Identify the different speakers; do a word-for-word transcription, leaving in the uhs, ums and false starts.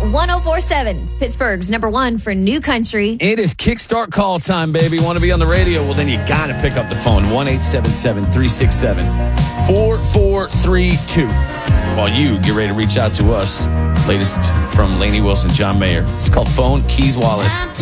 Speaker 1: one oh four point seven. It's Pittsburgh's number one for new country.
Speaker 2: It is Kickstart call time, baby. Want to be on the radio? Well, then you got to pick up the phone. one eight seven seven, three six seven, four four three two. While you get ready to reach out to us. Latest from Lainey Wilson, John Mayer. It's called Phone Keys Wallets.